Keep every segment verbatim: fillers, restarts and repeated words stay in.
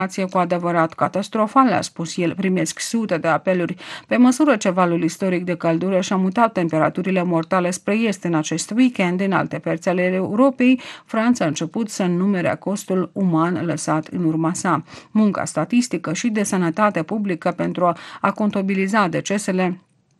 cu adevărat catastrofale, a spus el, primesc sute de apeluri pe măsură ce valul istoric de căldură și-a mutat temperaturile mortale spre est în acest weekend. În alte părți ale Europei, Franța a început să numere costul uman lăsat în urma sa. Munca statistică și de sănătate publică pentru a contabiliza decesele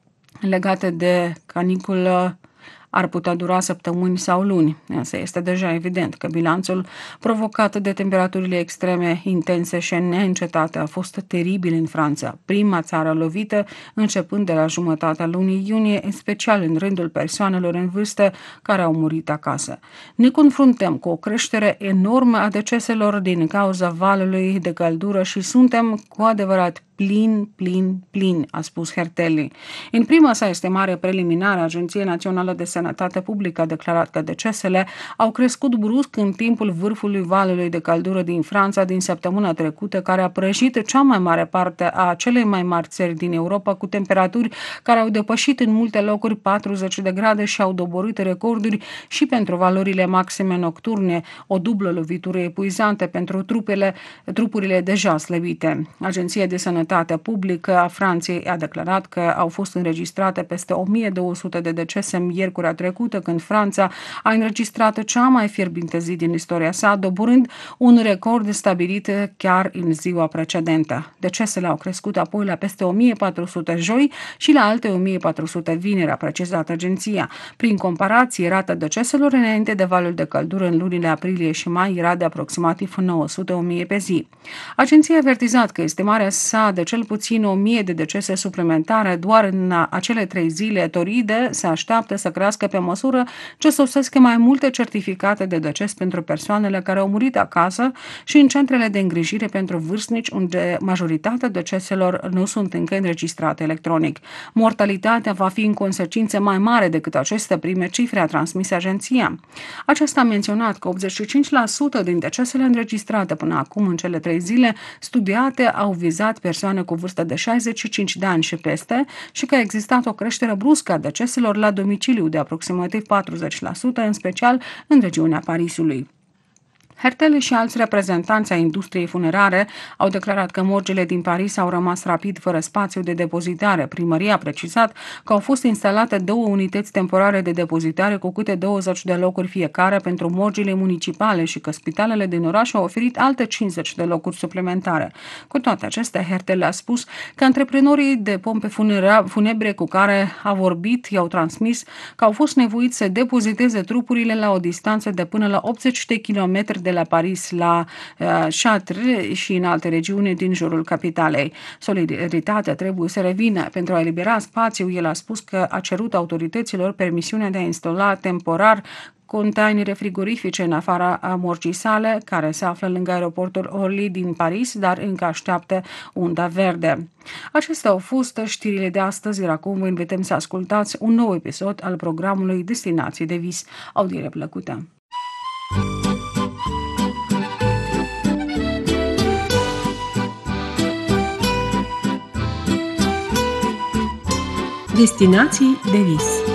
legate de caniculă ar putea dura săptămâni sau luni, însă este deja evident că bilanțul provocat de temperaturile extreme, intense și neîncetate a fost teribil în Franța, prima țară lovită începând de la jumătatea lunii iunie, în special în rândul persoanelor în vârstă care au murit acasă. Ne confruntăm cu o creștere enormă a deceselor din cauza valului de căldură și suntem cu adevărat plin, plin, plin, a spus Hertelli. În prima sa estimare preliminară, Agenția Națională de Sănătate Publică a declarat că decesele au crescut brusc în timpul vârfului valului de căldură din Franța din săptămâna trecută, care a prăjit cea mai mare parte a celei mai mari țări din Europa, cu temperaturi care au depășit în multe locuri patruzeci de grade și au doborât recorduri și pentru valorile maxime nocturne, o dublă lovitură epuizantă pentru trupele, trupurile deja slăbite. Agenția de Sănătate Publică a Franței a declarat că au fost înregistrate peste o mie două sute de decese miercurea trecută, când Franța a înregistrat cea mai fierbinte zi din istoria sa, doborând un record stabilit chiar în ziua precedentă. Decesele au crescut apoi la peste o mie patru sute joi și la alte o mie patru sute vineri, a precizat agenția. Prin comparație, rata deceselor înainte de valul de căldură în lunile aprilie și mai era de aproximativ nouă sute - o mie pe zi. Agenția a avertizat că estimarea sa de cel puțin o mie de decese suplimentare doar în acele trei zile toride se așteaptă să crească pe măsură ce sosesc mai multe certificate de deces pentru persoanele care au murit acasă și în centrele de îngrijire pentru vârstnici, unde majoritatea deceselor nu sunt încă înregistrate electronic. Mortalitatea va fi în consecință mai mare decât aceste prime cifre, a transmis agenția. Aceasta a menționat că optzeci și cinci la sută din decesele înregistrate până acum în cele trei zile studiate au vizat persoane cu vârstă de șaizeci și cinci de ani și peste și că a existat o creștere bruscă a deceselor la domiciliu de aproximativ patruzeci la sută, în special în regiunea Parisului. Hertelli și alți reprezentanți ai industriei funerare au declarat că morgile din Paris au rămas rapid fără spațiu de depozitare. Primăria a precizat că au fost instalate două unități temporare de depozitare cu câte douăzeci de locuri fiecare pentru morgile municipale și că spitalele din oraș au oferit alte cincizeci de locuri suplimentare. Cu toate acestea, Hertelli a spus că antreprenorii de pompe funebre cu care a vorbit i-au transmis că au fost nevoiți să depoziteze trupurile la o distanță de până la optzeci de kilometri de la Paris la uh, Chartres și în alte regiuni din jurul capitalei. Solidaritatea trebuie să revină. Pentru a elibera spațiu, el a spus că a cerut autorităților permisiunea de a instala temporar containere frigorifice în afara morgii sale, care se află lângă aeroportul Orly din Paris, dar încă așteaptă unda verde. Acestea au fost știrile de astăzi, iar acum vă invităm să ascultați un nou episod al programului Destinații de Vis. Audiere plăcută! Destinații de vis.